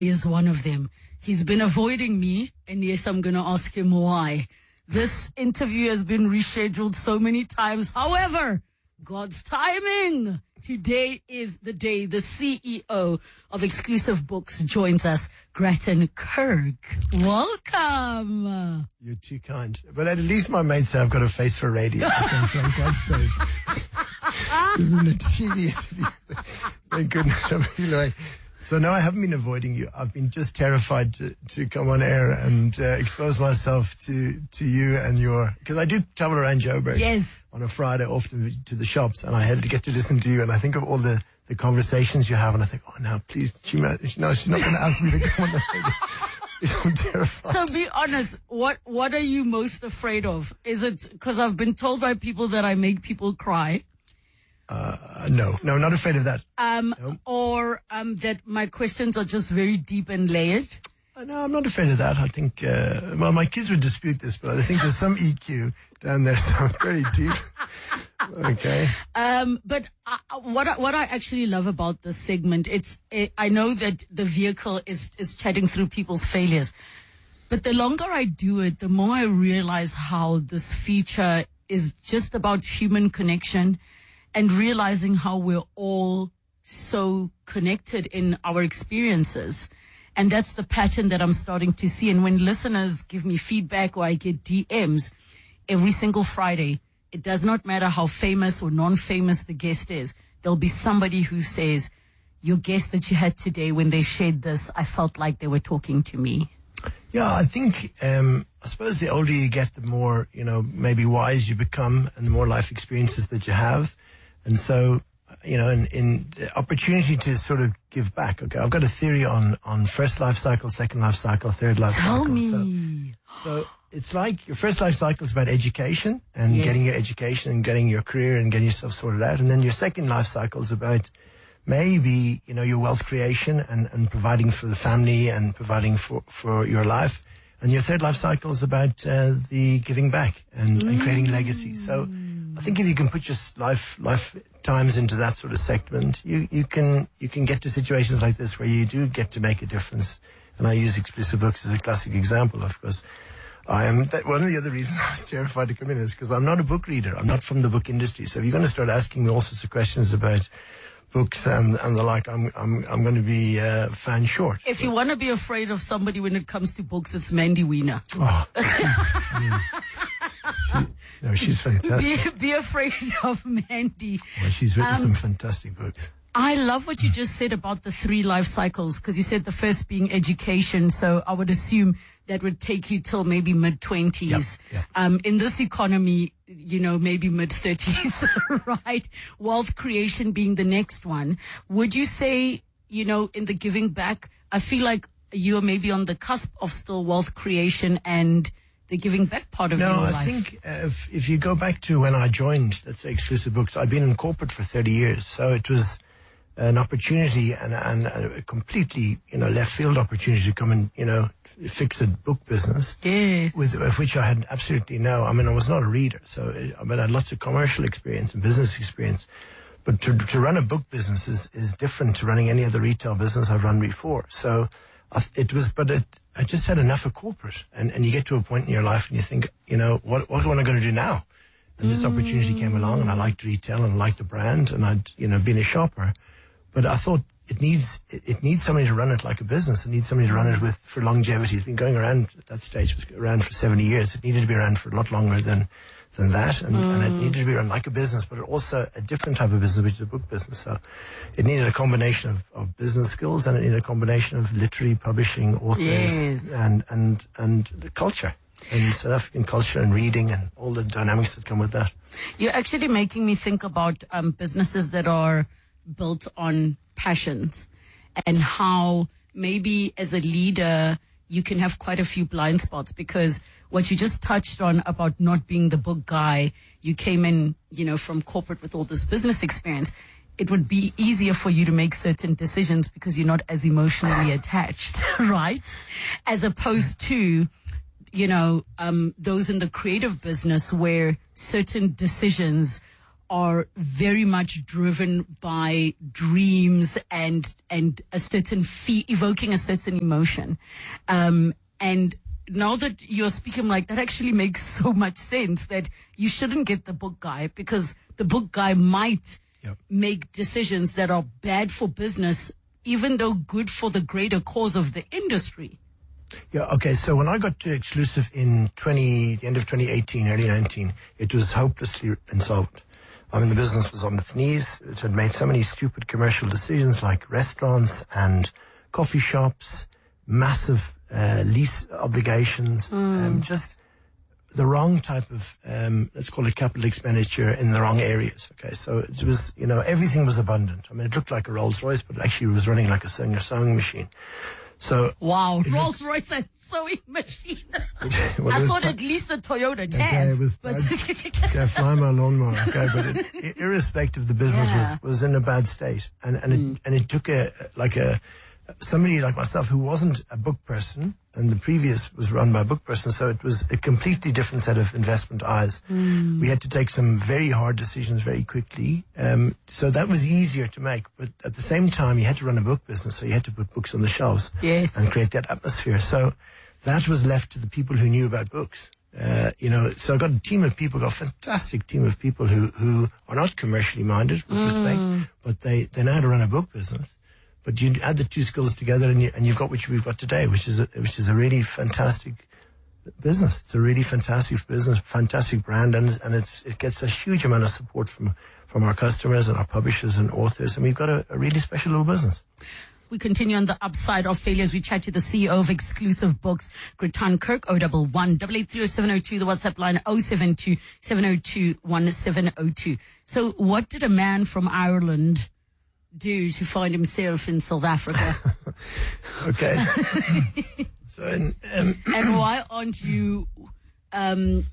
is one of them. He's been avoiding me, and yes, I'm going to ask him why. This interview has been rescheduled so many times. However, God's timing. Today is the day the CEO of Exclusive Books joins us, Grattan Kirk. Welcome. You're too kind. But at least my mates say I've got a face for radio. So I'm quite safe. This isn't a TV interview. Thank goodness. I'm really like, so no, I haven't been avoiding you. I've been just terrified to come on air and expose myself to you and because I do travel around Joburg. Yes. On a Friday, often to the shops, and I had to get to listen to you, and I think of all the conversations you have, and I think, oh no, please, she's not going to ask me to come on the radio. I'm terrified. So be honest, what are you most afraid of? Is it because I've been told by people that I make people cry? No, not afraid of that. No. Or that my questions are just very deep and layered? No, I'm not afraid of that. I think, well, my kids would dispute this, but I think there's some EQ down there, so I'm very deep. Okay. But what I actually love about this segment, I know that the vehicle is chatting through people's failures, but the longer I do it, the more I realize how this feature is just about human connection and realizing how we're all so connected in our experiences. And that's the pattern that I'm starting to see. And when listeners give me feedback or I get DMs every single Friday, it does not matter how famous or non-famous the guest is. There'll be somebody who says, your guest that you had today, when they shared this, I felt like they were talking to me. Yeah, I think, I suppose the older you get, the more, maybe wise you become and the more life experiences that you have. And so, in the opportunity to sort of give back. Okay, I've got a theory on first life cycle, second life cycle, third life cycle. Tell me. So it's like your first life cycle is about education and getting your education and getting your career and getting yourself sorted out. And then your second life cycle is about maybe, your wealth creation and providing for the family and providing for your life. And your third life cycle is about the giving back and creating legacy. So I think if you can put your lifetimes into that sort of segment, you can get to situations like this where you do get to make a difference. And I use Exclusive Books as a classic example, of course. One of the other reasons I was terrified to come in is because I'm not a book reader. I'm not from the book industry. So if you're going to start asking me all sorts of questions about books and the like, I'm going to be fan short. If you want to be afraid of somebody when it comes to books, it's Mandy Wiener. Oh. She's fantastic. Be afraid of Mandy. Well, she's written some fantastic books. I love what you just said about the 3 life cycles, because you said the first being education. So I would assume that would take you till maybe mid-20s. Yep. In this economy, maybe mid-30s, right? Wealth creation being the next one. Would you say, in the giving back, I feel like you're maybe on the cusp of still wealth creation and the giving back part of your life? No, I think if you go back to when I joined, let's say, Exclusive Books, I'd been in corporate for 30 years. So it was an opportunity and a completely, left field opportunity to come and, fix a book business. Yes. With which I had absolutely I was not a reader. So I had lots of commercial experience and business experience. But to run a book business is different to running any other retail business I've run before. So I just had enough of corporate. And you get to a point in your life and you think, what am I going to do now? And this opportunity came along, and I liked retail and I liked the brand, and I'd, been a shopper. But I thought it needs somebody to run it like a business. It needs somebody to run it for longevity. It's been going around at that stage, it was around for 70 years. It needed to be around for a lot longer than that. And it needed to be run like a business, but also a different type of business, which is a book business. So it needed a combination of business skills, and it needed a combination of literary publishing, authors, and culture. And South African culture and reading and all the dynamics that come with that. You're actually making me think about businesses that are built on passions, and how maybe as a leader you can have quite a few blind spots, because what you just touched on about not being the book guy, you came in, from corporate with all this business experience. It would be easier for you to make certain decisions because you're not as emotionally attached, right? As opposed to, those in the creative business where certain decisions are very much driven by dreams and a certain evoking a certain emotion. And now that you're speaking like that, actually makes so much sense that you shouldn't get the book guy, because the book guy might make decisions that are bad for business, even though good for the greater cause of the industry. Yeah, okay. So when I got to Exclusive in the end of 2018, early 19, it was hopelessly insolvent. I mean, the business was on its knees. It had made so many stupid commercial decisions, like restaurants and coffee shops, massive lease obligations, just the wrong type of, let's call it capital expenditure in the wrong areas. Okay, so it was, everything was abundant. I mean, it looked like a Rolls Royce, but actually it was running like a sewing machine. So wow, Rolls Royce and sewing machine. I thought at least the Toyota Taz. Okay, it was bad. Okay, fly my lawnmower. Okay, but irrespective, the business was in a bad state, and it took somebody like myself who wasn't a book person, and the previous was run by a book person, so it was a completely different set of investment eyes. We had to take some very hard decisions very quickly, so that was easier to make, but at the same time you had to run a book business, so you had to put books on the shelves and create that atmosphere. So that was left to the people who knew about books. So I got a team of people, got a fantastic team of people who are not commercially minded, with respect, but they know how to run a book business. But you add the two skills together, and you've got what we've got today, which is a really fantastic business. It's a really fantastic business, fantastic brand, and it gets a huge amount of support from our customers and our publishers and authors, and we've got a really special little business. We continue on the upside of failures. We chat to the CEO of Exclusive Books, Grattan Kirk, 011-883-0702, the WhatsApp line 072-702-1702. So what did a man from Ireland do to find himself in South Africa? Okay. So, and why aren't you, I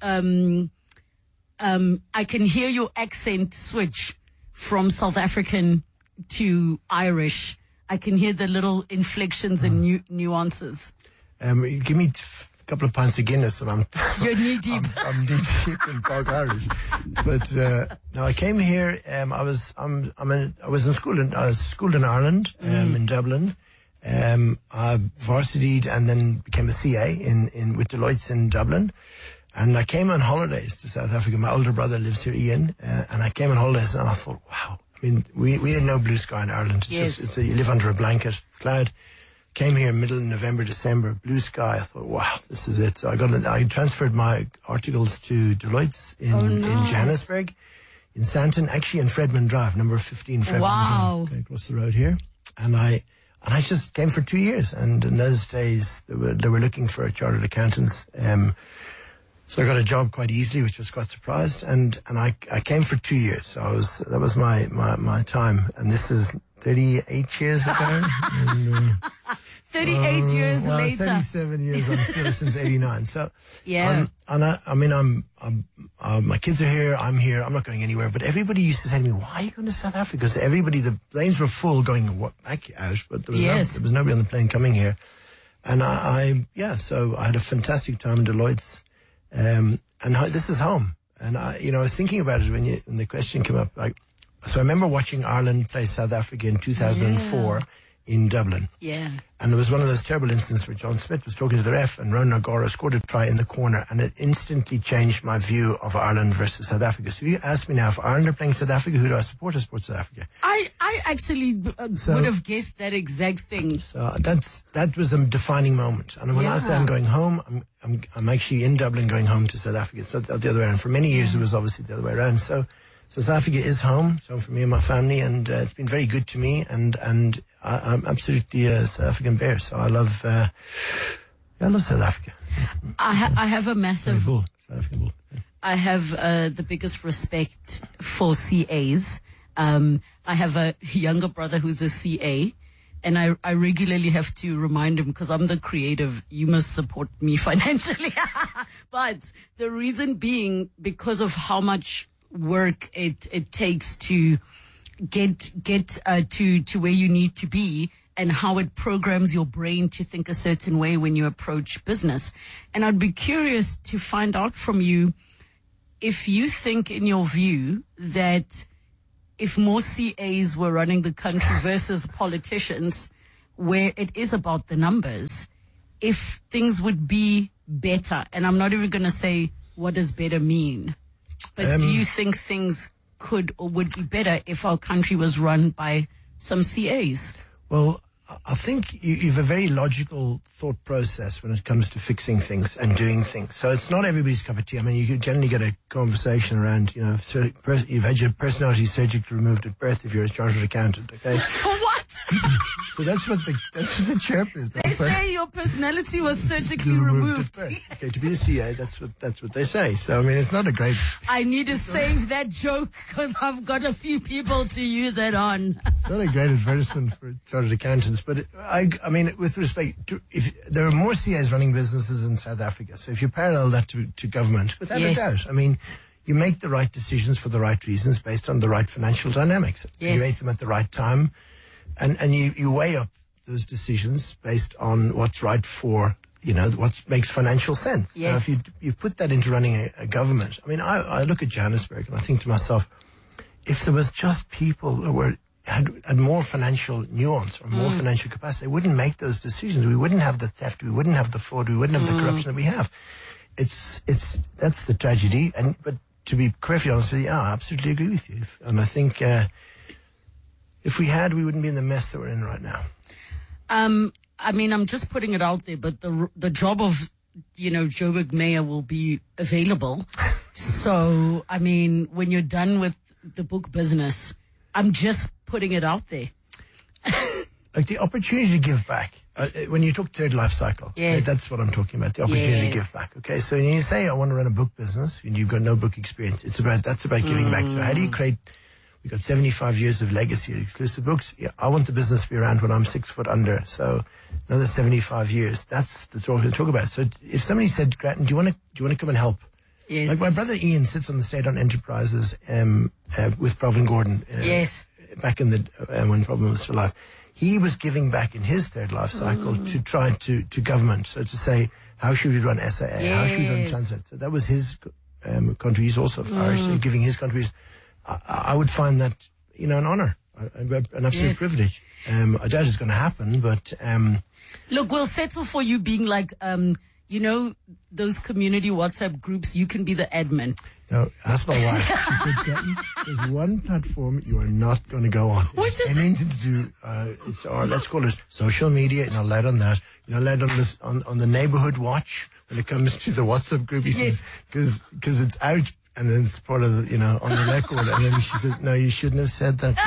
can hear your accent switch from South African to Irish. I can hear the little inflections and nuances. Give me a couple of pints of Guinness and you're knee deep. I'm knee deep in Park Irish. But no, I came here. I was schooled in Ireland, in Dublin. I varsitied and then became a CA with Deloitte's in Dublin. And I came on holidays to South Africa. My older brother lives here, Ian, and I came on holidays and I thought, wow. I mean, we had no blue sky in Ireland. You live under a blanket cloud. Came here middle of November, December, blue sky. I thought, wow, this is it. So I transferred my articles to Deloitte's in Johannesburg, in Sandton, actually in Fredman Drive, number 15 Fredman Drive, okay, across the road here. And I just came for 2 years. And in those days, they were looking for chartered accountants. So I got a job quite easily, which was quite surprised. And I came for 2 years. So that was my time. And this is 38 years ago. 38 years later. 37 years. I'm still since 89. So, yeah. My kids are here. I'm here. I'm not going anywhere. But everybody used to say to me, why are you going to South Africa? Because the planes were full going back out, but there was nobody on the plane coming here. And so I had a fantastic time in Deloitte's. And this is home. And I was thinking about it when the question came up, so I remember watching Ireland play South Africa in 2004 in Dublin. Yeah. And there was one of those terrible incidents where John Smith was talking to the ref and Ronan O'Gara scored a try in the corner, and it instantly changed my view of Ireland versus South Africa. So if you ask me now, if Ireland are playing South Africa, who do I support? I support South Africa. I actually would have guessed that exact thing. So that was a defining moment. And when I say I'm going home, I'm actually in Dublin going home to South Africa. It's not the other way around. For many years, it was obviously the other way around. So South Africa is home. It's home for me and my family, and it's been very good to me. And I'm absolutely a South African bear. So I love South Africa. I have a massive South African bull. Yeah. I have the biggest respect for CAs. I have a younger brother who's a CA, and I regularly have to remind him, because I'm the creative, you must support me financially. But the reason being, because of how much work it takes to get to where you need to be, and how it programs your brain to think a certain way when you approach business. And I'd be curious to find out from you, if you think in your view that if more CAs were running the country versus politicians, where it is about the numbers, if things would be better, and I'm not even going to say what does better mean, but do you think things could or would be better if our country was run by some CAs? Well, I think you have a very logical thought process when it comes to fixing things and doing things. So it's not everybody's cup of tea. I mean, you can generally get a conversation around, you know, you've had your personality surgically removed at birth if you're a chartered accountant, okay? What? So that's what the chirp is. They say your personality was surgically removed. At birth. Okay, to be a CA, that's what they say. So I mean, it's not a great. I need to save that joke because I've got a few people to use it on. It's not a great advertisement for chartered accountants, but I mean, with respect, if there are more CAs running businesses in South Africa, so if you parallel that to government, without a doubt, I mean, you make the right decisions for the right reasons based on the right financial dynamics. Yes. You make them at the right time. And you weigh up those decisions based on what's right for, you know, what makes financial sense. Yes. Now, if you put that into running a government, I mean, I look at Johannesburg and I think to myself, if there was just people who had more financial nuance or more financial capacity, they wouldn't make those decisions. We wouldn't have the theft, we wouldn't have the fraud, we wouldn't have the corruption that we have. That's the tragedy. But to be perfectly honest with you, I absolutely agree with you. And I think, if we had, we wouldn't be in the mess that we're in right now. I mean, I'm just putting it out there, but the job of, you know, Joburg Mayor will be available. So, I mean, when you're done with the book business, I'm just putting it out there. Like the opportunity to give back. When you talk third life cycle, yes. That's what I'm talking about, the opportunity to give back. Okay, so when you say, I want to run a book business, and you've got no book experience, that's about giving back. So how do you create... We've got 75 years of legacy of exclusive books. Yeah, I want the business to be around when I'm 6 foot under. So another 75 years. That's the talk to talk about. So if somebody said, Grattan, do you want to come and help? Yes. Like my brother Ian sits on the State-owned Enterprises with Pravin Gordon. Yes. Back in the when Pravin was still alive. He was giving back in his third life cycle to try to government. So to say, how should we run SAA? Yes. How should we run Transnet? So that was his country. He's also Irish, so giving his countries. I would find that, you know, an honor, an absolute privilege. I doubt it's going to happen, but... Look, we'll settle for you being like, you know, those community WhatsApp groups, you can be the admin. No, ask my wife. She said, Grattan, there's one platform you are not going to go on. Which is... Anything to do, let's call it social media, you're not allowed on that. You're not allowed on this, on the neighborhood watch when it comes to the WhatsApp group. He says, because it's out. And then it's part of the, you know, on the record. And then she says, no, you shouldn't have said that.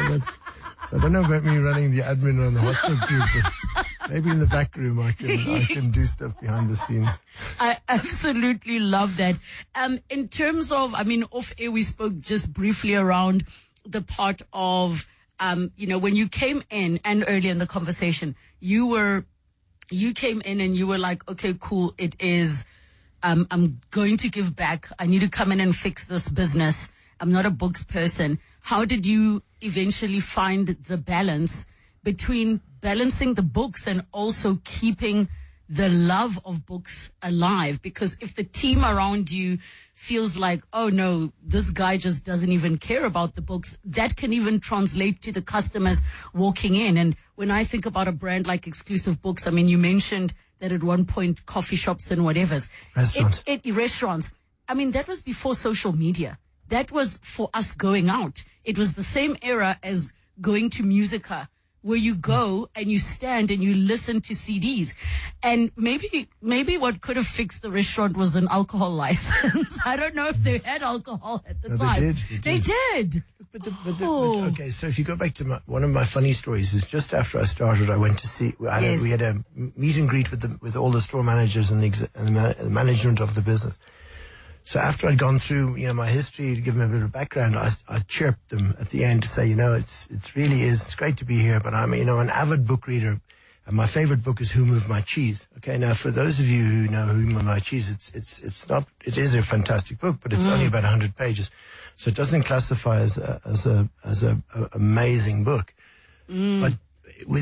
I don't know about me running the admin on the WhatsApp group, but maybe in the back room I can do stuff behind the scenes. I absolutely love that. In terms of, I mean, off air, we spoke just briefly around the part of, you know, when you came in and earlier in the conversation, you came in and you were like, okay, cool. It is, I'm going to give back. I need to come in and fix this business. I'm not a books person. How did you eventually find the balance between balancing the books and also keeping the love of books alive? Because if the team around you feels like, oh no, this guy just doesn't even care about the books, that can even translate to the customers walking in. And when I think about a brand like Exclusive Books, I mean, you mentioned that at one point coffee shops and whatever's. Restaurants. Restaurants. I mean, that was before social media. That was for us going out. It was the same era as going to Musica, where you go and you stand and you listen to CDs. And maybe what could have fixed the restaurant was an alcohol license. I don't know if they had alcohol at the time. They did. But okay, so if you go back to one of my funny stories is just after I started, I went to see, we had a meet and greet with all the store managers and the management of the business. So after I'd gone through, you know, my history, to give them a bit of background, I chirped them at the end to say, you know, it's great to be here, but I'm, you know, an avid book reader. And my favorite book is Who Moved My Cheese. Okay. Now for those of you who know Who Moved My Cheese, it is a fantastic book, but it's only about 100 pages. So it doesn't classify as a amazing book. But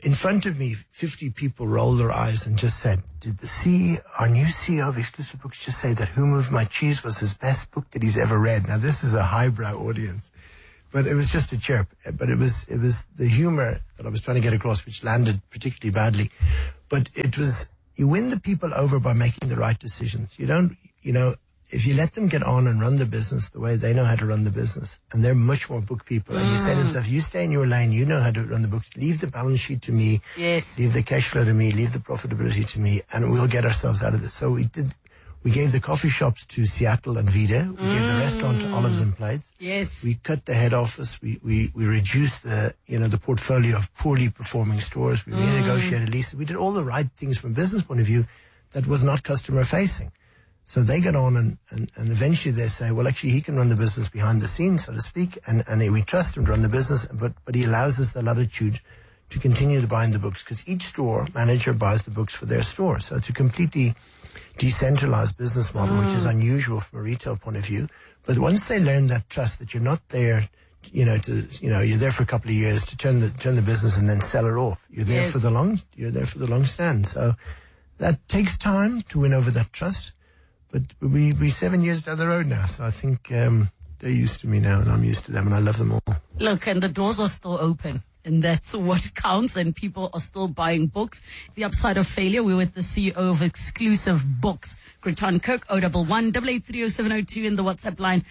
in front of me, 50 people rolled their eyes and just said, did our new CEO of Exclusive Books just say that Who Moved My Cheese was his best book that he's ever read? Now, this is a highbrow audience. But it was just a chirp. But it was the humor that I was trying to get across, which landed particularly badly. But it was, you win the people over by making the right decisions. You don't, if you let them get on and run the business the way they know how to run the business, and they're much more book people, and you say to themselves, you stay in your lane, you know how to run the books, leave the balance sheet to me, yes, leave the cash flow to me, leave the profitability to me, and we'll get ourselves out of this. So we gave the coffee shops to Seattle and Vida. We gave the restaurant to Olives and Plates. Yes. We cut the head office. We reduced the portfolio of poorly performing stores. We renegotiated leases. We did all the right things from a business point of view that was not customer facing. So they get on and eventually they say, well, actually he can run the business behind the scenes, so to speak, and we trust him to run the business, but he allows us the latitude to continue to buy the books, because each store manager buys the books for their store. So it's a completely decentralized business model, which is unusual from a retail point of view. But once they learn that trust, that you're not there, you're there for a couple of years to turn the business and then sell it off. You're there for the long stand. So that takes time to win over that trust. But we're 7 years down the road now, so I think they're used to me now, and I'm used to them, and I love them all. Look, and the doors are still open, and that's what counts, and people are still buying books. The upside of failure, we're with the CEO of Exclusive Books, Gretan Kirk, 011-883-0702, in the WhatsApp line,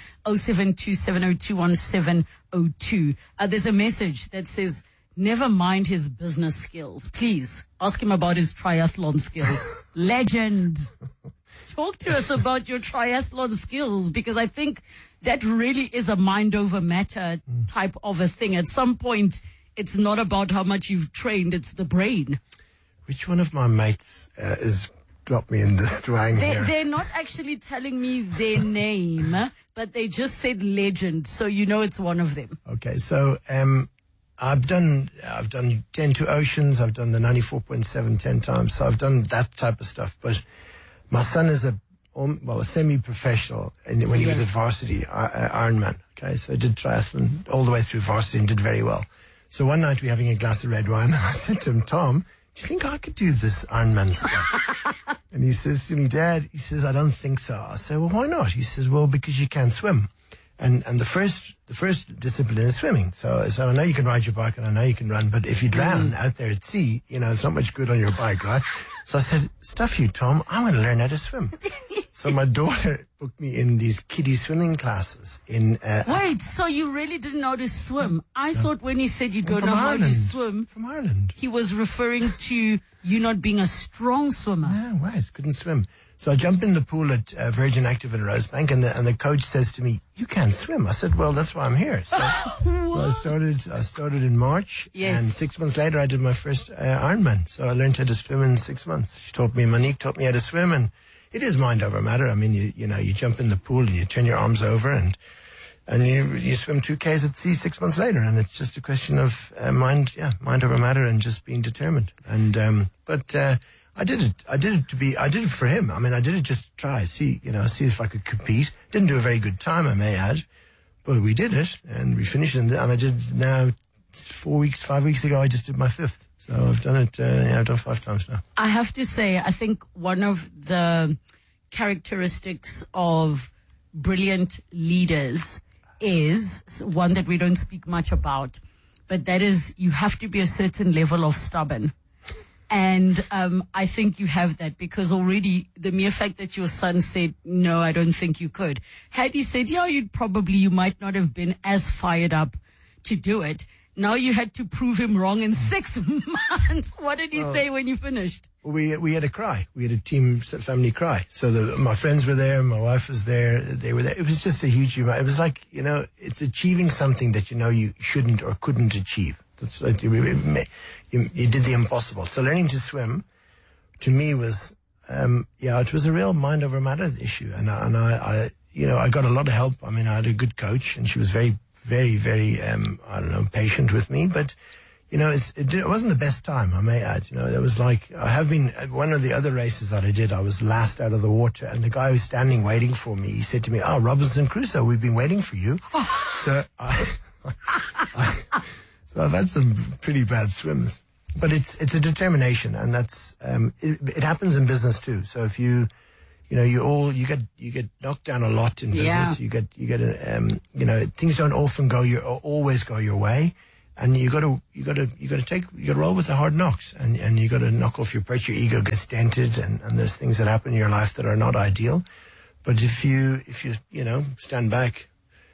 0727021702. There's a message that says, never mind his business skills. Please, ask him about his triathlon skills. Legend. Talk to us about your triathlon skills, because I think that really is a mind over matter type of a thing. At some point, it's not about how much you've trained, it's the brain. Which one of my mates is dropped me in this twang here? They're not actually telling me their name, but they just said legend, so you know it's one of them. Okay, so I've done 10 to Oceans, I've done the 94.7 10 times, so I've done that type of stuff, but my son is a semi-professional when he was at varsity, Ironman. Okay, so I did triathlon all the way through varsity and did very well. So one night we were having a glass of red wine, and I said to him, Tom, do you think I could do this Ironman stuff? And he says to me, Dad, he says, I don't think so. I say, well, why not? He says, well, because you can't swim. And the first discipline is swimming. So I know you can ride your bike and I know you can run, but if you drown out there at sea, it's not much good on your bike, right? So I said, stuff you, Tom, I'm going to learn how to swim. So my daughter booked me in these kiddie swimming classes in... Wait, so you really didn't know how to swim? I thought when he said you don't know how to swim... From Ireland. He was referring to you not being a strong swimmer. No, right, couldn't swim. So I jump in the pool at Virgin Active in Rosebank, and the coach says to me, you can't swim. I said, well, that's why I'm here. So, I started in March, and 6 months later I did my first Ironman. So I learned how to swim in 6 months. Monique taught me how to swim, and it is mind over matter. I mean, you jump in the pool and you turn your arms over and you swim 2Ks at sea 6 months later, and it's just a question of mind over matter and just being determined. And I did it for him. I mean, I did it just to try, see if I could compete. Didn't do a very good time, I may add, but we did it and we finished it. And I did now 5 weeks ago, I just did my 5th. So I've done it, I've done 5 times now. I have to say, I think one of the characteristics of brilliant leaders is one that we don't speak much about, but that is you have to be a certain level of stubborn. And I think you have that, because already the mere fact that your son said, no, I don't think you could. Had he said, yeah, you might not have been as fired up to do it. Now you had to prove him wrong in 6 months. What did he say when you finished? We had a cry. We had a team family cry. So my friends were there. My wife was there. They were there. It was just a huge amount. It was like, it's achieving something that you shouldn't or couldn't achieve. That's like, you did the impossible. So learning to swim, to me, was, it was a real mind over matter issue. And I got a lot of help. I mean, I had a good coach, and she was very, very, very, patient with me. But, it wasn't the best time, I may add. There was I have been, one of the other races that I did, I was last out of the water. And the guy who's standing waiting for me, he said to me, Robinson Crusoe, we've been waiting for you. So So I've had some pretty bad swims. But it's a determination, and that's it happens in business too. So if you get knocked down a lot in business. You get things don't often always go your way, and you got to roll with the hard knocks, and you got to knock off your perch. Your ego gets dented, and there's things that happen in your life that are not ideal. But if you stand back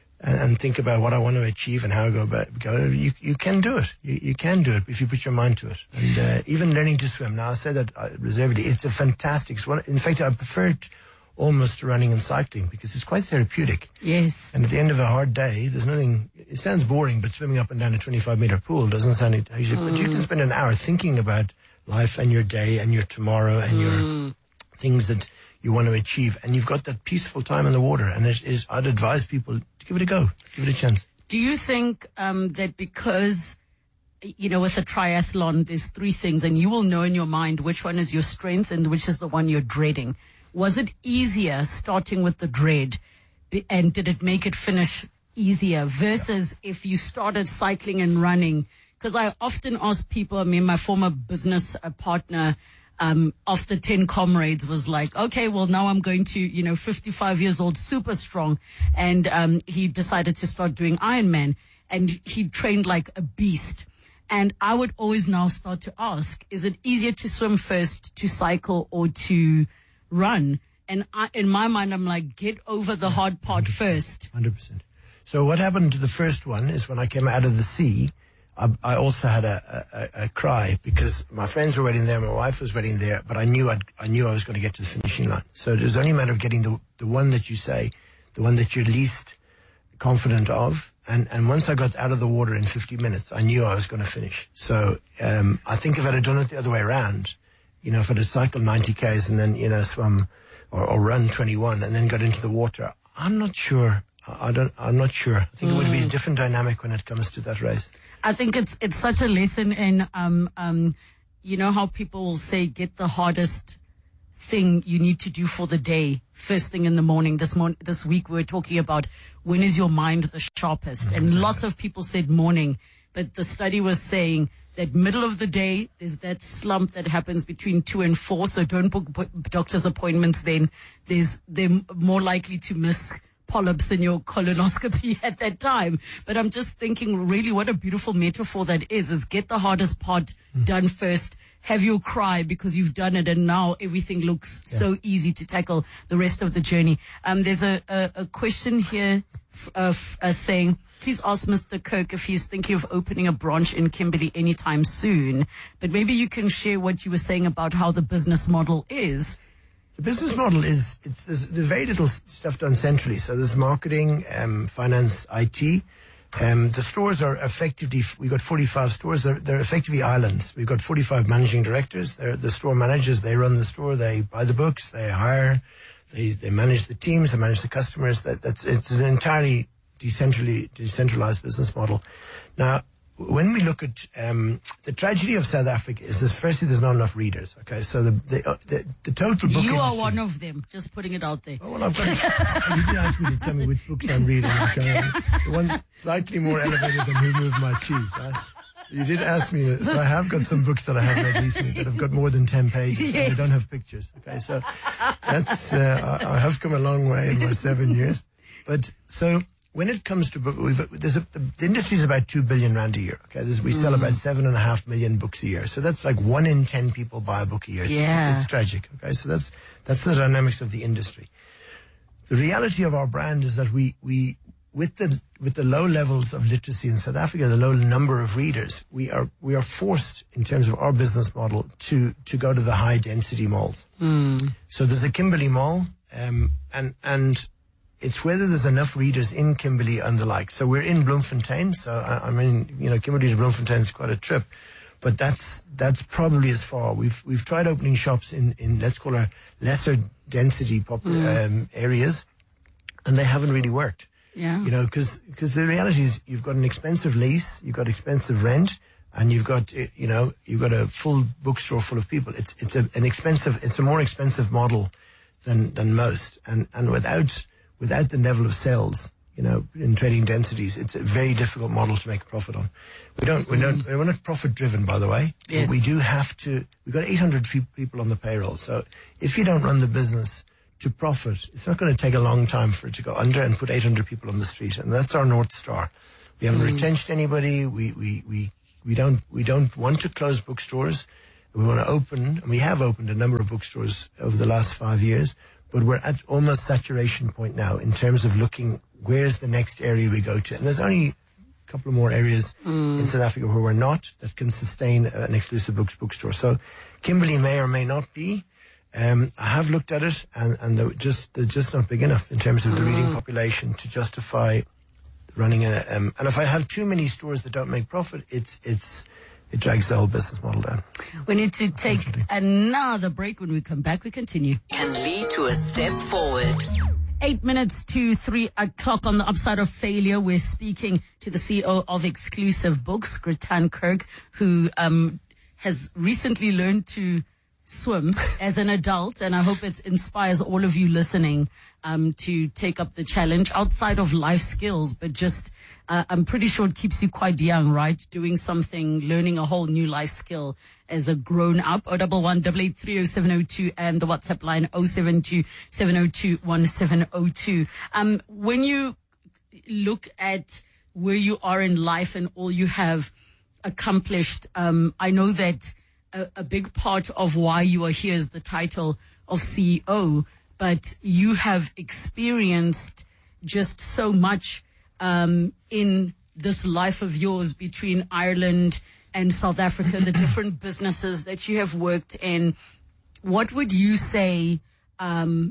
and think about what I want to achieve and how I go about it, you can do it. You can do it if you put your mind to it. And even learning to swim. Now, I say that reservedly. It's a fantastic one. In fact, I prefer it almost to running and cycling because it's quite therapeutic. Yes. And at the end of a hard day, there's nothing. It sounds boring, but swimming up and down a 25-meter pool doesn't sound easy. But you can spend an hour thinking about life and your day and your tomorrow and your things that you want to achieve, and you've got that peaceful time in the water. And I'd advise people to give it a go, give it a chance. Do you think that because, with a triathlon, there's 3 things, and you will know in your mind which one is your strength and which is the one you're dreading? Was it easier starting with the dread, and did it make it finish easier versus if you started cycling and running? Because I often ask people, my former business partner, after 10 comrades was like, okay, well, now I'm going to, 55 years old, super strong. And he decided to start doing Ironman, and he trained like a beast. And I would always now start to ask, is it easier to swim first, to cycle, or to run? And in my mind, I'm like, get over the hard part 100%, first. 100%. So what happened to the first one is when I came out of the sea, I also had a cry because my friends were waiting there, my wife was waiting there, but I knew I was going to get to the finishing line. So it was only a matter of getting the one that you say, the one that you're least confident of. And once I got out of the water in 50 minutes, I knew I was going to finish. So I think if I'd have done it the other way around, if I'd have cycled 90 Ks and then, swum or run 21 and then got into the water, I'm not sure. I'm not sure. I think it would be a different dynamic when it comes to that race. I think it's such a lesson in, how people will say, get the hardest thing you need to do for the day first thing in the morning. This week we were talking about when is your mind the sharpest, and lots of people said morning, but the study was saying that middle of the day, there's that slump that happens between 2 and 4. So don't book doctor's appointments then. They're more likely to miss polyps in your colonoscopy at that time. But I'm just thinking, really, what a beautiful metaphor that is get the hardest part done first, have your cry because you've done it, and now everything looks so easy to tackle the rest of the journey. There's a question here saying, please ask Mr. Kirk if he's thinking of opening a branch in Kimberley anytime soon. But maybe you can share what you were saying about how the business model is. The business model there's very little stuff done centrally. So there's marketing, finance, IT. The stores are effectively, we've got 45 stores. They're effectively islands. We've got 45 managing directors. They're the store managers. They run the store. They buy the books. They hire. They manage the teams. They manage the customers. It's an entirely decentralized business model. Now, when we look at the tragedy of South Africa is this: firstly, there's not enough readers. Okay, so the total book you are industry, one of them. Just putting it out there. Oh, well, I've got. You did ask me to tell me which books I'm reading. Okay? The one slightly more elevated than Who Moved My Cheese. Right? You did ask me, so I have got some books that I have read recently that have got more than 10 pages. Yes. And they don't have pictures. Okay, so that's I have come a long way in my 7 years. But so. When it comes to book, the industry is about 2 billion rand a year. Okay, we sell about 7.5 million books a year. So that's like 1 in 10 people buy a book a year. It's tragic. Okay, so that's the dynamics of the industry. The reality of our brand is that we with the low levels of literacy in South Africa, the low number of readers, we are forced in terms of our business model to go to the high density malls. So there's a Kimberley Mall, and it's whether there's enough readers in Kimberley and the like. So we're in Bloemfontein. So Kimberley to Bloemfontein is quite a trip, but that's probably as far. We've tried opening shops in let's call it lesser density areas, and they haven't really worked. Yeah. Because the reality is you've got an expensive lease, you've got expensive rent, and you've got a full bookstore full of people. It's a more expensive model than most, and without the level of sales, in trading densities, it's a very difficult model to make a profit on. We're not profit driven, by the way. Yes. But we do have to, we've got 800 people on the payroll. So if you don't run the business to profit, it's not going to take a long time for it to go under and put 800 people on the street. And that's our North Star. We haven't retrenched anybody. We don't want to close bookstores. We want to open, and we have opened a number of bookstores over the last 5 years, but we're at almost saturation point now in terms of looking where's the next area we go to. And there's only a couple of more areas in South Africa where we're not that can sustain an exclusive bookstore. So Kimberley may or may not be. I have looked at it, and they're just not big enough in terms of the reading population to justify running and if I have too many stores that don't make profit, it drags the whole business model down. We need to take another break. When we come back, we continue. Can lead to a step forward. 8 minutes to 3 o'clock on the upside of failure. We're speaking to the CEO of Exclusive Books, Grittan Kirk, who has recently learned to swim as an adult, and I hope it inspires all of you listening to take up the challenge outside of life skills, but just I'm pretty sure it keeps you quite young, right? Doing something, learning a whole new life skill as a grown up. 011-883-0702 and the WhatsApp line 072-702-1702. When you look at where you are in life and all you have accomplished, I know that a big part of why you are here is the title of CEO, but you have experienced just so much in this life of yours between Ireland and South Africa, the different businesses that you have worked in. What would you say how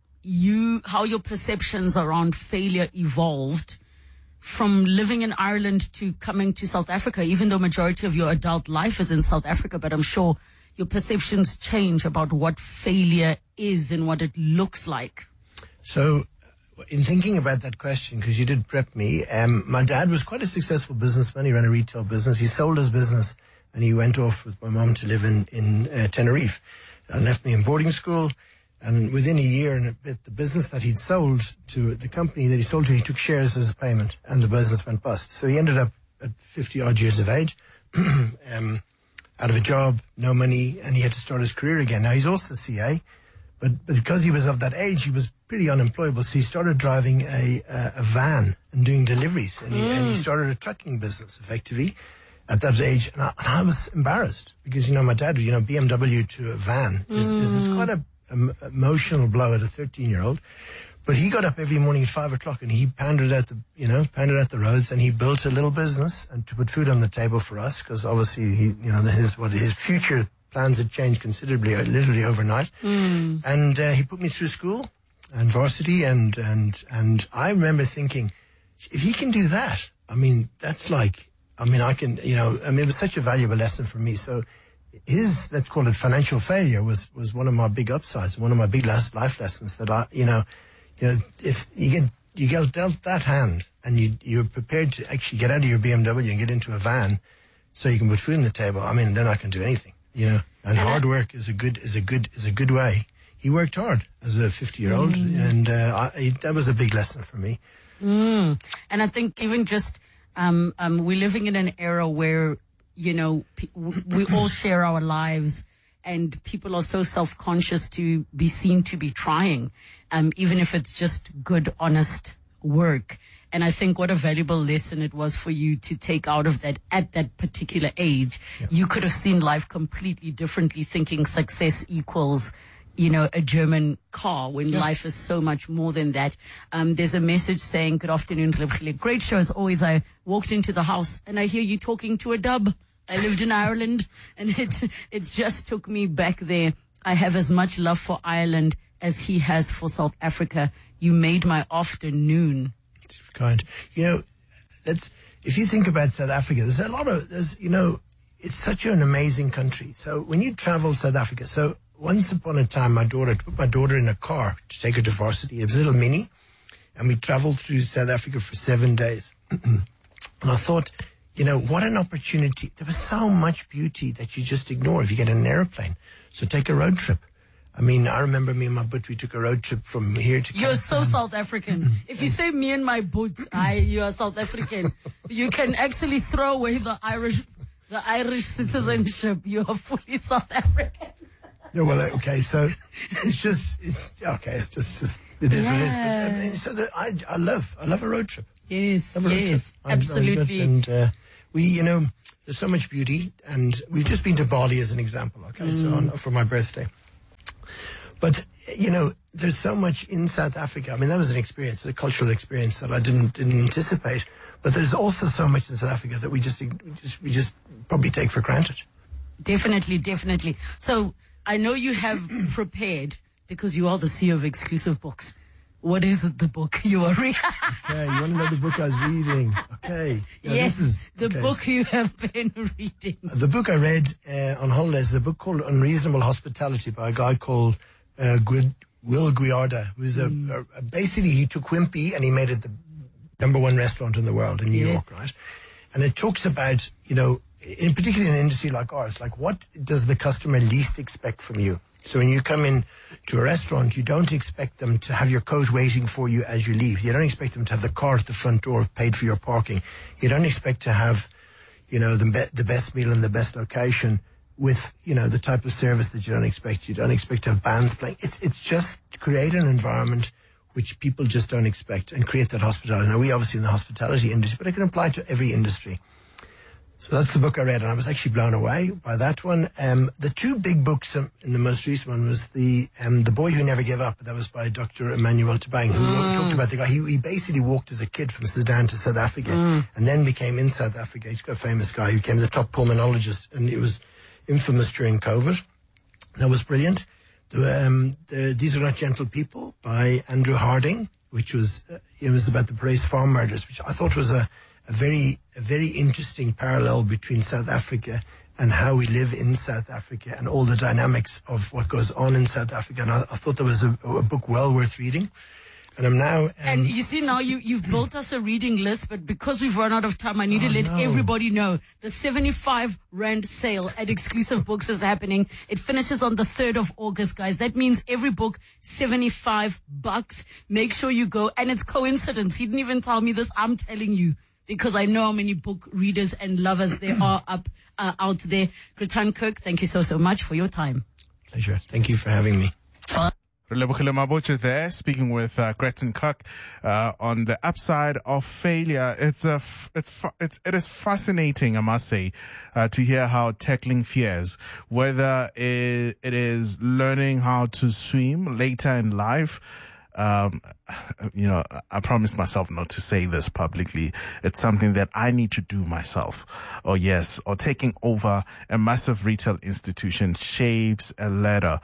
your perceptions around failure evolved from living in Ireland to coming to South Africa, even though majority of your adult life is in South Africa, but I'm sure your perceptions change about what failure is and what it looks like? So in thinking about that question, because you did prep me, my dad was quite a successful businessman. He ran a retail business. He sold his business and he went off with my mom to live in Tenerife and left me in boarding school. And within a year and a bit, the business that he'd sold to, the company that he sold to, he took shares as a payment and the business went bust. So he ended up at 50 odd years of age, out of a job, no money, and he had to start his career again. Now he's also CA, but because he was of that age, he was pretty unemployable. So he started driving a van and doing deliveries, and he started a trucking business effectively at that age. And I was embarrassed because, my dad, BMW to a van is quite a emotional blow at a 13-year-old. But he got up every morning at 5 o'clock and he pounded out the roads, and he built a little business and to put food on the table for us, because obviously his future plans had changed considerably, literally overnight. And he put me through school and varsity, and I remember thinking, if he can do that, that's like, I can, it was such a valuable lesson for me. So his, let's call it financial failure, was one of my big upsides, one of my big life lessons that if you get dealt that hand and you're prepared to actually get out of your BMW and get into a van so you can put food on the table, then I can do anything, and hard work is a good way. He worked hard as a 50-year-old, and that was a big lesson for me. And I think even just, we're living in an era where, we all share our lives, and people are so self-conscious to be seen to be trying, even if it's just good, honest work. And I think what a valuable lesson it was for you to take out of that at that particular age. Yeah. You could have seen life completely differently, thinking success equals, a German car, when life is so much more than that. There's a message saying, "Good afternoon, great show as always. I walked into the house and I hear you talking to a dub. I lived in Ireland, and it just took me back there. I have as much love for Ireland as he has for South Africa. You made my afternoon." Kind. If you think about South Africa, it's such an amazing country. So when you travel South Africa, so once upon a time, I put my daughter in a car to take her to varsity. It was a little mini, and we traveled through South Africa for 7 days. And I thought, what an opportunity. There was so much beauty that you just ignore if you get in an airplane. So take a road trip. I mean, I remember me and my boot, we took a road trip from here to You're Cape so Town. South African. If you say me and my boot, you are South African. You can actually throw away the Irish citizenship. You are fully South African. Yeah, well, okay, so it is what it is. But, so I love a road trip. Yes, Love a road yes, trip. absolutely. And there's so much beauty, and we've just been to Bali as an example, okay, for my birthday. But, there's so much in South Africa. I mean, that was an experience, a cultural experience that I didn't anticipate. But there's also so much in South Africa that we just probably take for granted. Definitely. So I know you have prepared, because you are the CEO of Exclusive Books. What is the book you are reading? Okay, you want to know the book I was reading? Okay. Yeah, yes, the book you have been reading. The book I read on holidays is a book called Unreasonable Hospitality by a guy called Will Guiarda, who's basically he took Wimpy and he made it the #1 restaurant in the world in New York, right? And it talks about, in particularly in an industry like ours, like what does the customer least expect from you? So when you come in to a restaurant, you don't expect them to have your coat waiting for you as you leave. You don't expect them to have the car at the front door paid for your parking. You don't expect to have, the best meal in the best location with, the type of service that you don't expect. You don't expect to have bands playing. It's just to create an environment which people just don't expect and create that hospitality. Now, we obviously in the hospitality industry, but it can apply to every industry. So that's the book I read, and I was actually blown away by that one. The two big books in the most recent one was the Boy Who Never Gave Up. That was by Dr. Emmanuel Tabang, who talked about the guy. He basically walked as a kid from Sudan to South Africa and then became in South Africa. He's a famous guy who became the top pulmonologist, and it was infamous during COVID. That was brilliant. These Are Not Gentle People by Andrew Harding, which was it was about the Parys farm murders, which I thought was a very interesting parallel between South Africa and how we live in South Africa and all the dynamics of what goes on in South Africa. And I thought that was a book well worth reading. And I'm now... and you see now you've built us a reading list, but because we've run out of time, I need to let everybody know the 75 Rand sale at Exclusive Books is happening. It finishes on the 3rd of August, guys. That means every book, $75. Make sure you go. And it's coincidence. He didn't even tell me this. I'm telling you, because I know how many book readers and lovers there are out there. Gretan Kirk, thank you so much for your time. Pleasure. Thank you for having me. Relebohile Mabotja there, speaking with Gretan Kirk on the upside of failure. It is fascinating, I must say, to hear how tackling fears, whether it is learning how to swim later in life. I promised myself not to say this publicly. It's something that I need to do myself. Or taking over a massive retail institution shapes a leader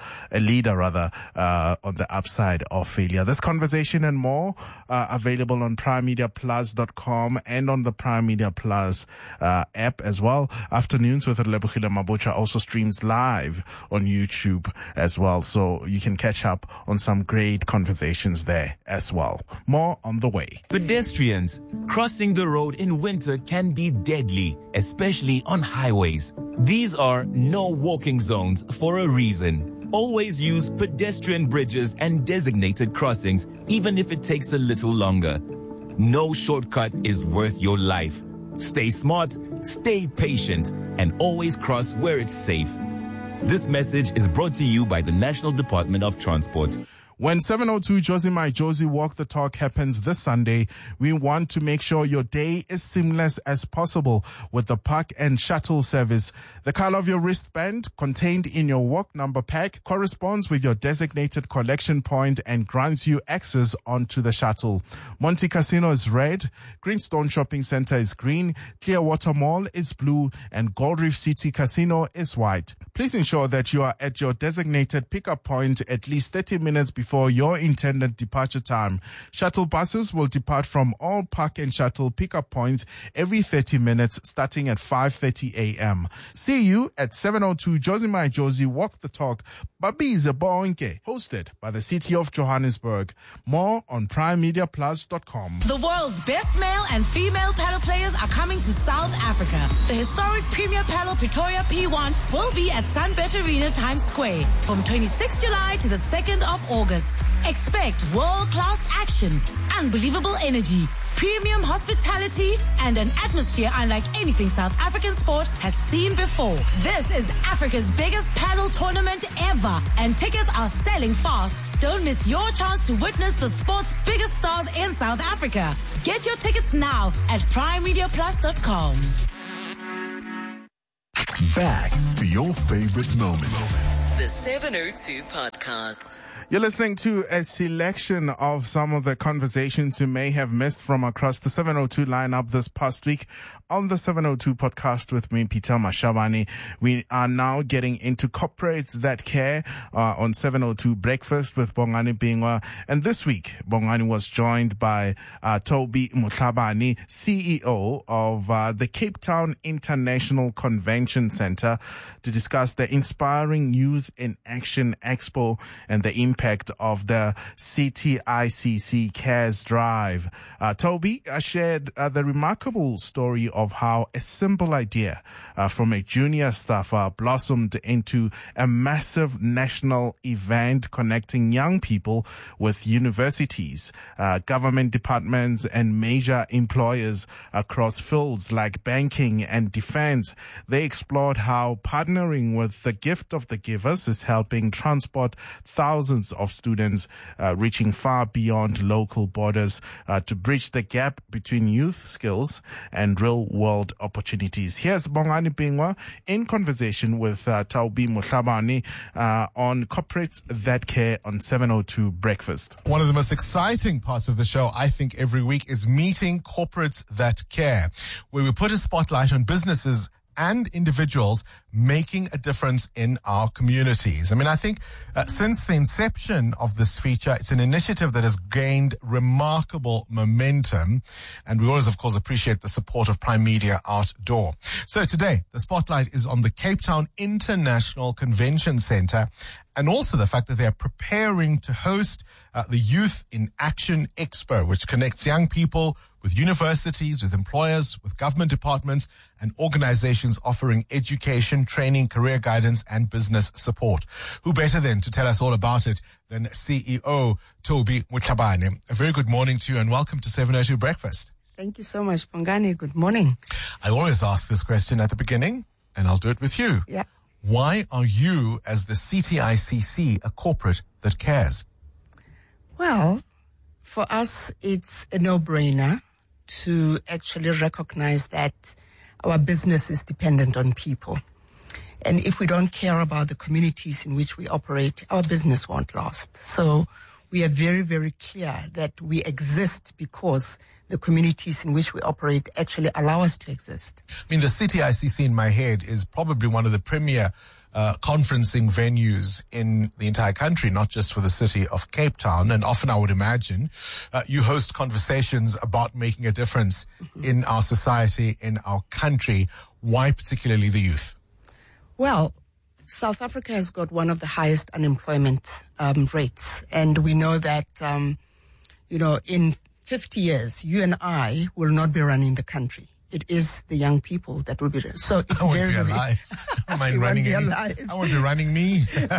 on the upside of failure. This conversation and more available on primemediaplus.com and on the Prime Media Plus app as well. Afternoons with Relebohile Mabotja also streams live on YouTube as well, so you can catch up on some great conversations there as well. More on the way. Pedestrians, crossing the road in winter can be deadly, especially on highways. These are no walking zones for a reason. Always use pedestrian bridges and designated crossings, even if it takes a little longer. No shortcut is worth your life. Stay smart, stay patient, and always cross where it's safe. This message is brought to you by the National Department of Transport. When 702 Josie My Josie Walk the Talk happens this Sunday, we want to make sure your day is seamless as possible with the Park and Shuttle service. The color of your wristband contained in your walk number pack corresponds with your designated collection point and grants you access onto the shuttle. Monte Casino is red, Greenstone Shopping Center is green, Clearwater Mall is blue, and Gold Reef City Casino is white. Please ensure that you are at your designated pickup point at least 30 minutes before for your intended departure time. Shuttle buses will depart from all Park and Shuttle pickup points every 30 minutes starting at 5:30 a.m. See you at 702 Josie My Josie Walk the Talk, Babize Bonke, hosted by the City of Johannesburg. More on primemediaplus.com. The world's best male and female paddle players are coming to South Africa. The historic Premier Paddle Pretoria P1 will be at Sunbet Arena Times Square from 26 July to the 2nd of August. Expect world-class action, unbelievable energy, premium hospitality, and an atmosphere unlike anything South African sport has seen before. This is Africa's biggest paddle tournament ever, and tickets are selling fast. Don't miss your chance to witness the sport's biggest stars in South Africa. Get your tickets now at primemediaplus.com. Back to your favorite moments. The 702 Podcast. You're listening to a selection of some of the conversations you may have missed from across the 702 lineup this past week on the 702 Podcast with me, Peter Mashabane. We are now getting into corporates that care on 702 Breakfast with Bongani Bingwa. And this week, Bongani was joined by Toby Motlhabane, CEO of the Cape Town International Convention Center, to discuss the Inspiring Youth in Action Expo and the impact of the CTICC Cares Drive. Toby shared the remarkable story of how a simple idea from a junior staffer blossomed into a massive national event connecting young people with universities, government departments, and major employers across fields like banking and defense. They explored how partnering with the Gift of the Givers is helping transport thousands of students reaching far beyond local borders to bridge the gap between youth skills and real-world opportunities. Here's Bongani Bingwa in conversation with Toby Motlhabane on corporates that care on 702 Breakfast. One of the most exciting parts of the show, I think, every week is meeting corporates that care, where we put a spotlight on businesses and individuals making a difference in our communities. I mean, I think since the inception of this feature, it's an initiative that has gained remarkable momentum, and we always, of course, appreciate the support of Prime Media Outdoor. So today, the spotlight is on the Cape Town International Convention Center, and also the fact that they are preparing to host the Youth in Action Expo, which connects young people with universities, with employers, with government departments, and organizations offering education, training, career guidance, and business support. Who better then to tell us all about it than CEO Toby Motlhabane? A very good morning to you and welcome to 702 Breakfast. Thank you so much, Bongani. Good morning. I always ask this question at the beginning, and I'll do it with you. Yeah. Why are you, as the CTICC, a corporate that cares? Well, for us, it's a no-brainer to actually recognize that our business is dependent on people. And if we don't care about the communities in which we operate, our business won't last. So we are very, very clear that we exist because the communities in which we operate actually allow us to exist. I mean, the CTICC in my head is probably one of the premier conferencing venues in the entire country, not just for the city of Cape Town. And often I would imagine you host conversations about making a difference in our society, in our country. Why particularly the youth? Well, South Africa has got one of the highest unemployment rates. And we know that, in 50 years, you and I will not be running the country. It is the young people that will be there. So it's I won't very, be very alive. I don't mind running any. I won't be running me.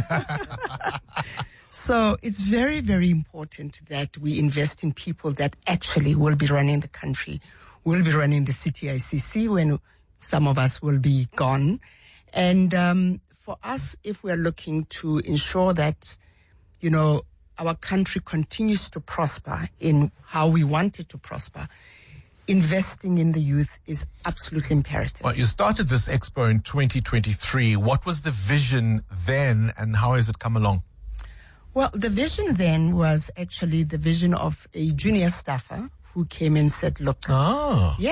So it's very, very important that we invest in people that actually will be running the country, will be running the CTICC when some of us will be gone. And for us, if we are looking to ensure that, our country continues to prosper in how we want it to prosper, investing in the youth is absolutely imperative. Well, you started this expo in 2023. What was the vision then and how has it come along? Well, the vision then was actually the vision of a junior staffer who came and said, look,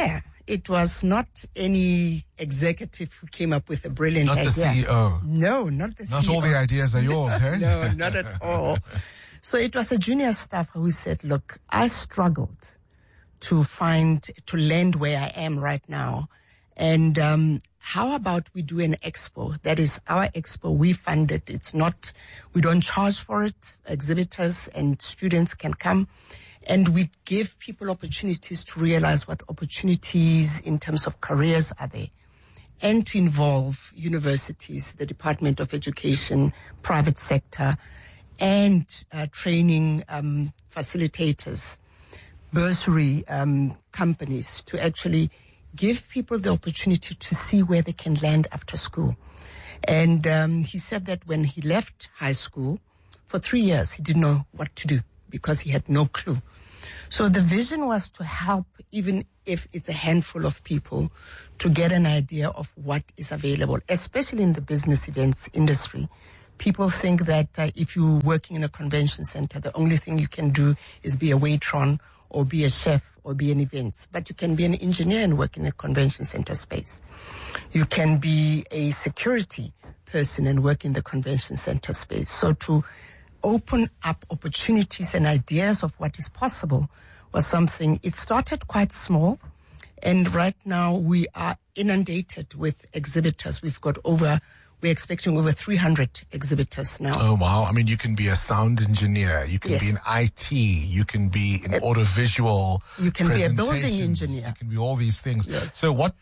It was not any executive who came up with a brilliant Not idea. the CEO. No, not the CEO. Not all the ideas are yours, hey? No, not at all. So it was a junior staffer who said, look, I struggled to land where I am right now. And how about we do an expo? That is our expo. We fund it. We don't charge for it. Exhibitors and students can come. And we give people opportunities to realize what opportunities in terms of careers are there. And to involve universities, the Department of Education, private sector, and training facilitators, bursary companies to actually give people the opportunity to see where they can land after school. And he said that when he left high school, for 3 years, he didn't know what to do because he had no clue. So the vision was to help, even if it's a handful of people, to get an idea of what is available, especially in the business events industry. People think that if you're working in a convention center, the only thing you can do is be a waitron or be a chef or be an event. But you can be an engineer and work in a convention center space. You can be a security person and work in the convention center space. So to open up opportunities and ideas of what is possible was something. It started quite small, and right now we are inundated with exhibitors. We're expecting over 300 exhibitors now. Oh, wow. I mean, you can be a sound engineer. You can be in IT. You can be in audiovisual. You can be a building engineer. You can be all these things. Yes. So what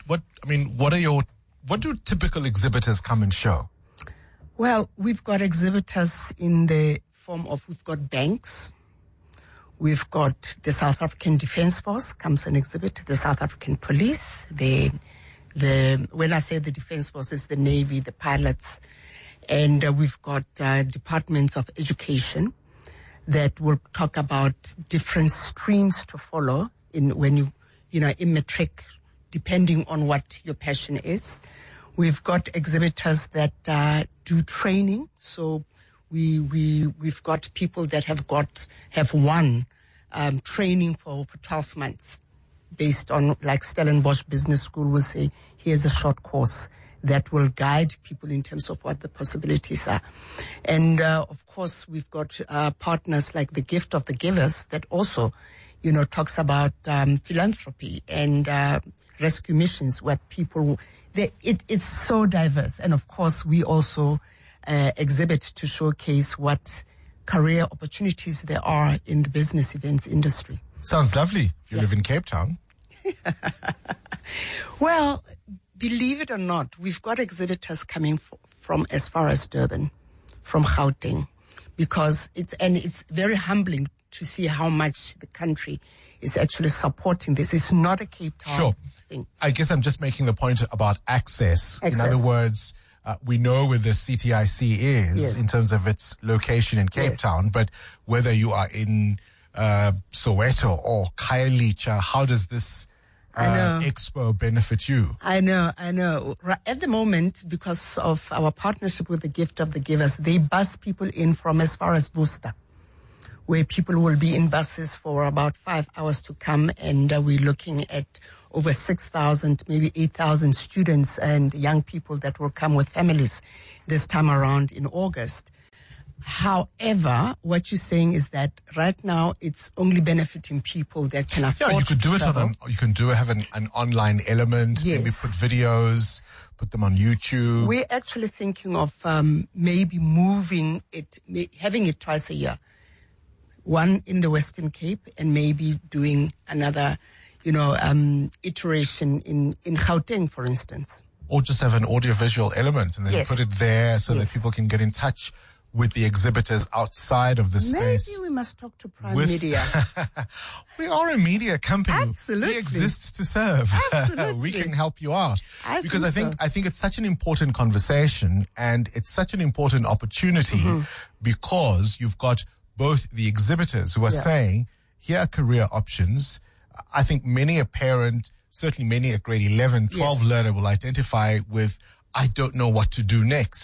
do typical exhibitors come and show? Well, we've got exhibitors in the form of, we've got banks. We've got the South African Defence Force comes and exhibit, the South African Police, when I say the Defence Force, it's the Navy, the pilots, and we've got departments of education that will talk about different streams to follow in matric, depending on what your passion is. We've got exhibitors that do training, so we've got people that have won training for 12 months. Based on, like Stellenbosch Business School will say, here's a short course that will guide people in terms of what the possibilities are. And, of course, we've got partners like the Gift of the Givers that also, talks about philanthropy and rescue missions where people, it's so diverse. And, of course, we also exhibit to showcase what career opportunities there are in the business events industry. Sounds lovely. You live in Cape Town. Well, believe it or not, we've got exhibitors coming from as far as Durban, from Gauteng, because it's very humbling to see how much the country is actually supporting this. It's not a Cape Town thing. I guess I'm just making the point about access. In other words, we know where the CTIC is in terms of its location in Cape Town, but whether you are in Soweto or Khayelitsha, how does this expo benefit you? I know. At the moment, because of our partnership with the Gift of the Givers, they bus people in from as far as Worcester, where people will be in buses for about 5 hours to come, and we're looking at over 6,000, maybe 8,000 students and young people that will come with families this time around in August. However, what you're saying is that right now it's only benefiting people that can afford. Yeah, you could do it travel. have an online element. Yes. Maybe put videos, put them on YouTube. We're actually thinking of maybe moving it, having it twice a year. One in the Western Cape, and maybe doing another, iteration in Gauteng, for instance. Or just have an audiovisual element and then put it there so that people can get in touch with the exhibitors outside of the space. Maybe we must talk to Prime Media. We are a media company. Absolutely. We exist to serve. Absolutely. We can help you out. I think it's such an important conversation, and it's such an important opportunity because you've got both the exhibitors who are saying, here are career options. I think many a parent, certainly many a grade 11, 12 learner will identify with, I don't know what to do next.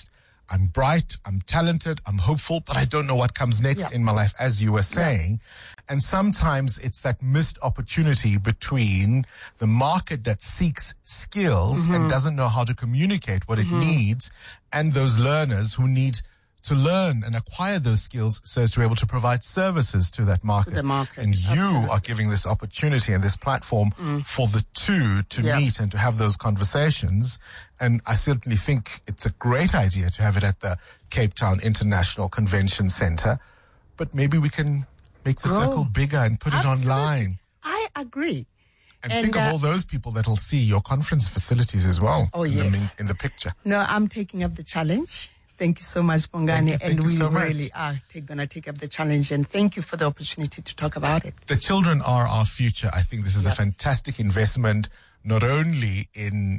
I'm bright, I'm talented, I'm hopeful, but I don't know what comes next in my life, as you were saying. And sometimes it's that missed opportunity between the market that seeks skills and doesn't know how to communicate what it needs, and those learners who need to learn and acquire those skills so as to be able to provide services to that market. And you are giving this opportunity and this platform for the two to meet and to have those conversations. And I certainly think it's a great idea to have it at the Cape Town International Convention Center. But maybe we can make the circle bigger and put it online. I agree. And think of all those people that will see your conference facilities as well in the picture. No, I'm taking up the challenge. Thank you so much, Bongani. Thank you so much. Really are going to take up the challenge. And thank you for the opportunity to talk about it. The children are our future. I think this is a fantastic investment, not only in,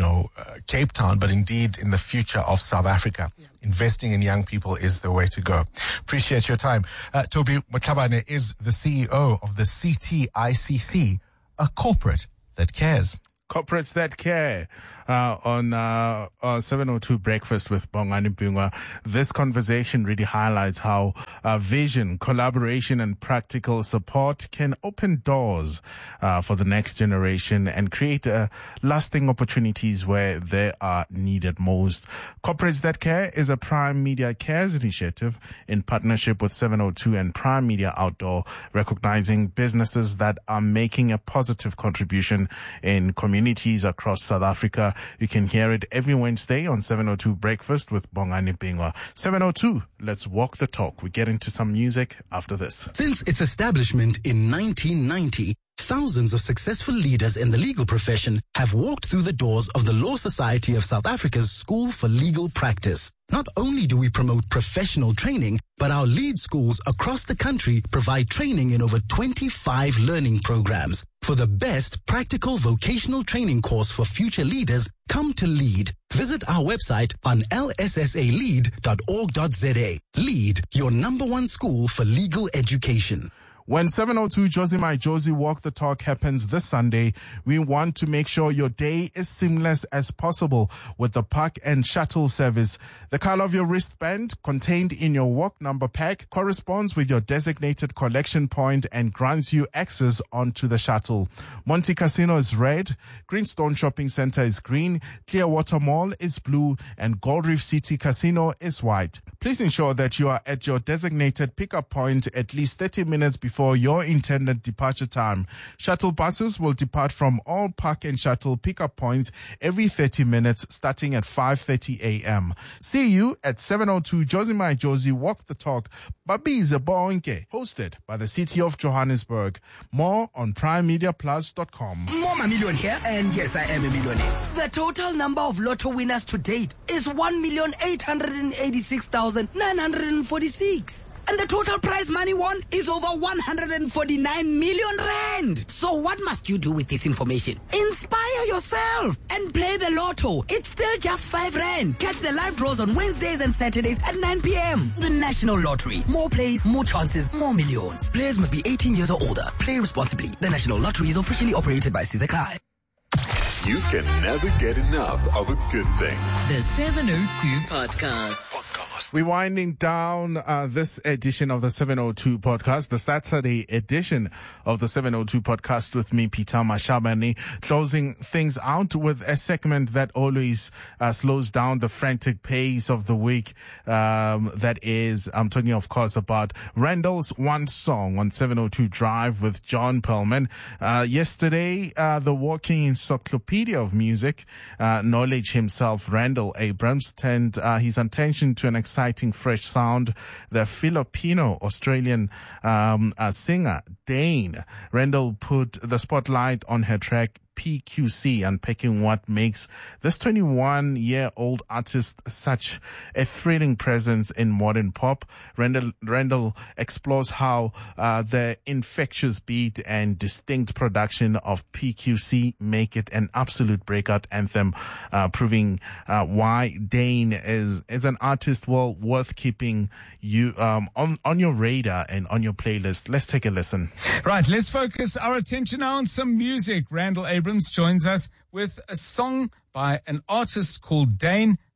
Cape Town, but indeed in the future of South Africa. Investing in young people is the way to go. Appreciate your time. Toby Motlhabane is the CEO of the CTICC, a corporate that cares. Corporates that care on 702 Breakfast with Bongani Mpungwa. This conversation really highlights how vision, collaboration, and practical support can open doors for the next generation and create lasting opportunities where they are needed most. Corporates that care is a Prime Media Cares initiative in partnership with 702 and Prime Media Outdoor, recognizing businesses that are making a positive contribution in communities across South Africa. You can hear it every Wednesday on 702 Breakfast with Bongani Mpungwa. 702, let's walk the talk. We get into some music after this. Since its establishment in 1990, thousands of successful leaders in the legal profession have walked through the doors of the Law Society of South Africa's School for Legal Practice. Not only do we promote professional training, but our lead schools across the country provide training in over 25 learning programs. For the best practical vocational training course for future leaders, come to LEAD. Visit our website on lssalead.org.za. LEAD, your #1 school for legal education. When 702 Josie My Josie Walk the Talk happens this Sunday, we want to make sure your day is seamless as possible with the Park and Shuttle service. The color of your wristband contained in your walk number pack corresponds with your designated collection point and grants you access onto the shuttle. Monte Casino is red, Greenstone Shopping Center is green, Clearwater Mall is blue, and Gold Reef City Casino is white. Please ensure that you are at your designated pickup point at least 30 minutes before your intended departure time. Shuttle buses will depart from all Park and Shuttle pickup points every 30 minutes starting at 5:30 a.m. See you at 702 Josie My Josie Walk the Talk, Babize Bonke, hosted by the City of Johannesburg. More on primemediaplus.com. More Million here, and yes, I am a millionaire. The total number of lotto winners to date is 1,886,946. And the total prize money won is over 149 million rand. So what must you do with this information? Inspire yourself and play the lotto. It's still just 5 rand. Catch the live draws on Wednesdays and Saturdays at 9 p.m. The National Lottery. More plays, more chances, more millions. Players must be 18 years or older. Play responsibly. The National Lottery is officially operated by Sizakai. You can never get enough of a good thing. The 702 Podcast. We're winding down this edition of the 702 Podcast, the Saturday edition of the 702 Podcast with me, Peter Mashabane, closing things out with a segment that always slows down the frantic pace of the week. That is, I'm talking, of course, about Randall's One Song on 702 Drive with John Perlman. Yesterday, the walking encyclopedia of music, knowledge himself, Randall Abrams, turned his attention to an exciting fresh sound. The Filipino-Australian singer Dane. Randall put the spotlight on her track PQC, unpacking what makes this 21-year-old artist such a thrilling presence in modern pop. Randall explores how the infectious beat and distinct production of PQC make it an absolute breakout anthem, proving why Dane is an artist well worth keeping you on your radar and on your playlist. Let's take a listen. Right, let's focus our attention now on some music. Randall Abrams joins us with a song by an artist called Dane.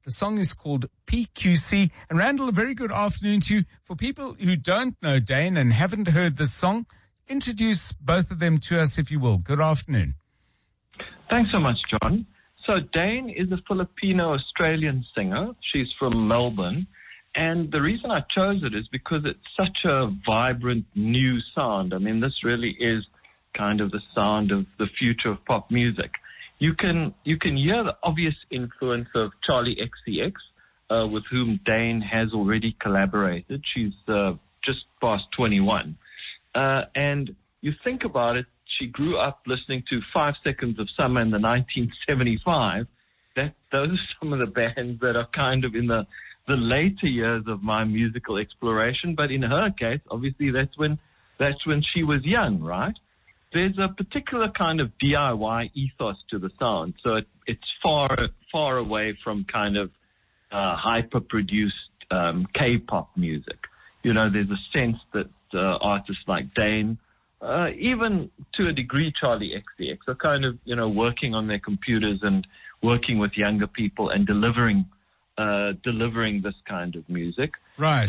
The song is called PQC. And Randall, a very good afternoon to you. For people who don't know Dane and haven't heard this song, introduce both of them to us, if you will. Good afternoon. Thanks so much, John. So Dane is a Filipino-Australian singer. She's from Melbourne. And the reason I chose it is because it's such a vibrant new sound. I mean, this really is kind of the sound of the future of pop music. You can hear the obvious influence of Charlie XCX, with whom Dane has already collaborated. She's just past 21. And you think about it, she grew up listening to 5 Seconds of Summer in the 1975. Those are some of the bands that are kind of in the later years of my musical exploration. But in her case, obviously that's when she was young, right? There's a particular kind of DIY ethos to the sound. So it's far away from kind of hyper-produced K-pop music. You know, there's a sense that artists like Dane, even to a degree Charlie XCX, are kind of, you know, working on their computers and working with younger people and delivering this kind of music. Right.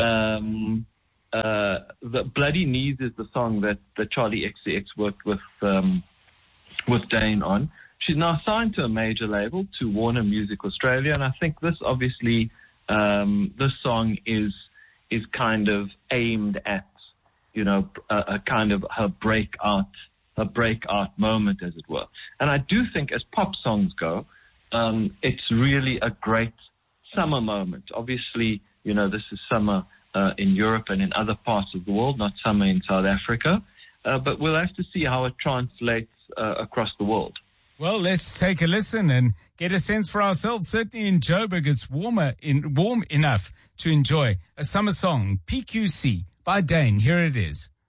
The Bloody Knees is the song that Charlie XCX worked with Dane on. She's now signed to a major label, to Warner Music Australia, and I think this obviously, this song is kind of aimed at, you know, a kind of her breakout moment, as it were. And I do think, as pop songs go, it's really a great summer moment. Obviously, you know, this is summer in Europe and in other parts of the world, not summer in South Africa. But we'll have to see how it translates across the world. Well, let's take a listen and get a sense for ourselves. Certainly in Joburg, it's warm enough to enjoy a summer song, PQC, by Dane. Here it is.